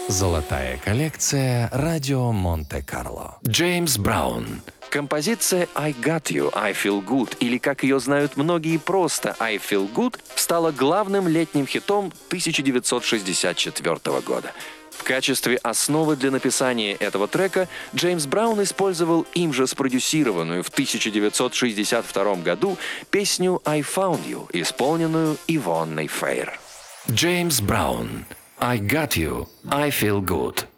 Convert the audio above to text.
Золотая коллекция «Радио Монте-Карло». Джеймс Браун. Композиция «I Got You, I Feel Good» или, как ее знают многие, просто «I Feel Good» стала главным летним хитом 1964 года. В качестве основы для написания этого трека Джеймс Браун использовал им же спродюсированную в 1962 году песню «I Found You», исполненную Ивонной Фейр. Джеймс Браун. «I Got You, I Feel Good».